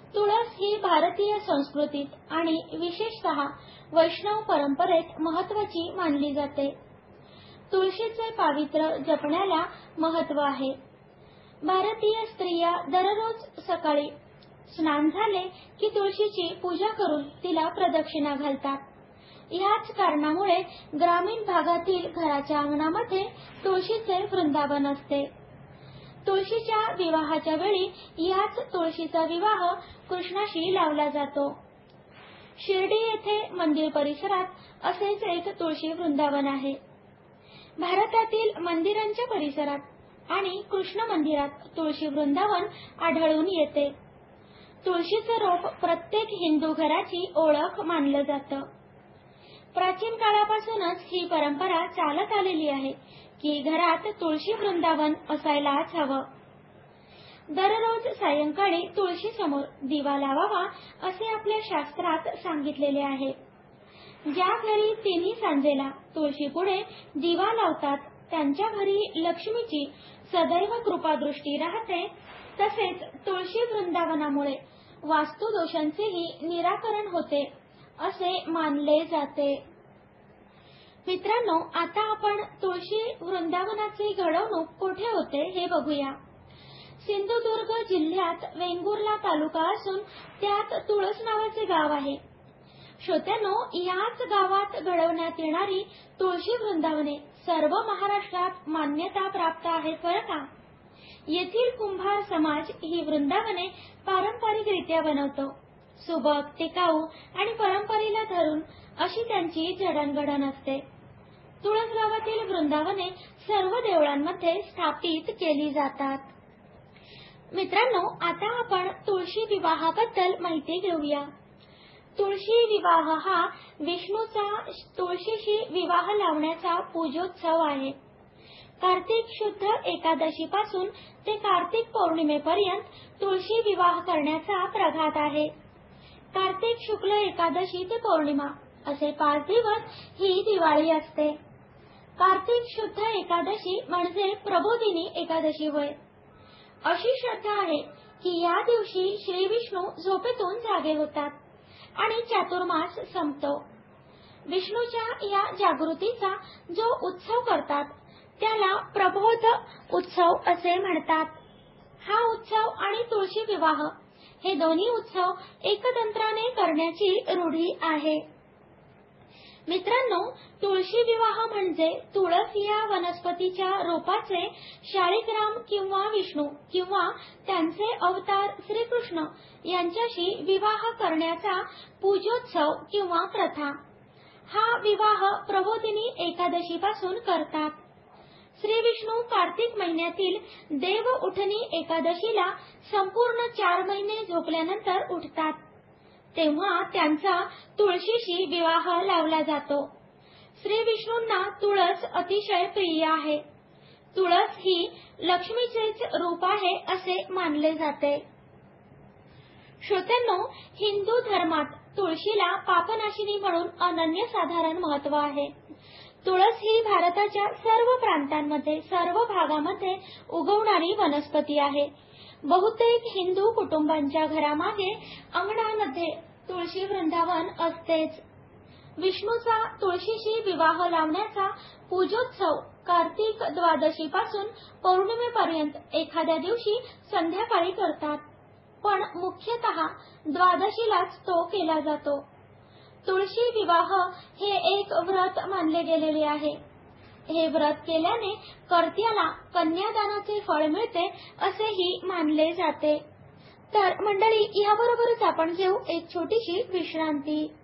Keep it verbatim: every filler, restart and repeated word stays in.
तुळस ही भारतीय संस्कृतीत आणि विशेषतः वैष्णव परंपरेत महत्त्वाची मानली जाते. तुळशीचे पावित्र्य जपण्याला महत्त्व आहे. भारतीय स्त्रिया दररोज सकाळी स्नान झाले की तुळशीची पूजा करून तिला प्रदक्षिणा घालतात. याच कारणामुळे ग्रामीण भागातील घराच्या अंगणामध्ये तुळशीचे वृंदावन असते. तुळशीच्या विवाहाच्या वेळी याच तुळशीचा विवाह कृष्णाशी लावला जातो. शिर्डी येथे मंदिर परिसरात असेच एक तुळशी वृंदावन आहे. भारतातील मंदिरांच्या परिसरात आणि कृष्ण मंदिरात तुळशी वृंदावन आढळून येते. तुळशीचे रोप प्रत्येक हिंदू घराची ओळख मानलं जातं. प्राचीन काळापासूनच ही परंपरा चालत आलेली आहे की घरात तुळशी वृंदावन असायलाच हवं. दररोज सायंकाळी तुळशी समोर दिवा लावावा असे आपल्या शास्त्रात सांगितलेले आहे. ज्या घरी तिन्ही सांजेला तुळशी पुढे दिवा लावतात त्यांच्या घरी लक्ष्मीची सदैव कृपादृष्टी राहते. तसेच तुळशी वृंदावनामुळे वास्तुदोषांचेही निराकरण होते असे मानले जाते. मित्रांनो, आता आपण तुळशी वृंदावनाची घडवणूक कुठे होते हे बघूया. सिंधुदुर्ग जिल्ह्यात वेंगुर्ला तालुका असून त्यात तुळस नावाचे गाव आहे. श्रोत्यांनो, याच गावात घडवण्यात येणारी तुळशी वृंदावने सर्व महाराष्ट्रात मान्यता प्राप्त आहेत बरं का. येथील कुंभार समाज ही वृंदावने पारंपरिकरित्या बनवतो. सुबक, टिकाऊ आणि परंपरेला धरून अशी त्यांची जडणघडण असते. तुळस गावातील वृंदावने सर्व देवळांमध्ये स्थापित केली जातात. मित्रांनो, आता आपण तुळशी विवाहाबद्दल माहिती घेऊया. तुळशी विवाह हा विष्णूचा तुळशीशी विवाह लावण्याचा पूजोत्सव आहे. कार्तिक शुद्ध एकादशी पासून ते कार्तिक पौर्णिमेपर्यंत तुळशी विवाह करण्याचा प्रघात आहे. कार्तिक शुक्ल एकादशी ते पौर्णिमा असे पाच दिवस ही दिवाळी असते. कार्तिक शुद्ध एकादशी म्हणजे प्रबोधिनी एकादशी होय. अशी श्रद्धा आहे की या दिवशी श्री विष्णू झोपेतून जागे होतात आणि चातुर्मास संपतो. विष्णूच्या या जागृतीचा जो उत्सव करतात त्याला प्रबोध उत्सव असे म्हणतात. हा उत्सव आणि तुळशी विवाह हे दोन्ही उत्सव एकतंत्राने करण्याची रूढी आहे. मित्रांनो, तुळशी विवाह म्हणजे तुळस या वनस्पतीच्या रोपाचे शाळिग्राम किंवा विष्णू किंवा त्यांचे अवतार श्रीकृष्ण यांच्याशी विवाह करण्याचा पूजोत्सव किंवा प्रथा. हा विवाह प्रबोधिनी एकादशी पासून करतात. श्री विष्णू कार्तिक महिन्यातील देव उठणी एकादशीला संपूर्ण चार महिने झोपल्यानंतर उठतात. तेव्हा त्यांचा तुळशीशी विवाह लावला जातो. श्री विष्णूंना तुळस अतिशय प्रिय आहे. तुळस ही लक्ष्मीचेच रूप आहे असे मानले जाते. श्रोत्यांनो, हिंदू धर्मात तुळशीला पापनाशिनी म्हणून अनन्यसाधारण महत्त्व आहे. तुळस ही भारताच्या सर्व प्रांतांमध्ये सर्व भागामध्ये उगवणारी वनस्पती आहे. बहुतेक हिंदू कुटुंबांच्या घरामागे अंगणामध्ये तुळशी वृंदावन असतेच. विष्णूचा तुळशीशी विवाह लावण्याचा पूजोत्सव कार्तिक द्वादशी पासून पौर्णिमेपर्यंत एखाद्या दिवशी संध्याकाळी करतात. पण मुख्यतः द्वादशीलाच तो केला जातो. तुळशी विवाह हे एक व्रत मानले गेलेले आहे. हे व्रत केल्याने कर्त्याला कन्यादानाचे फळ मिळते असेही मानले जाते. तर मंडळी, याबरोबरच आपण घेऊ एक छोटीशी विश्रांती.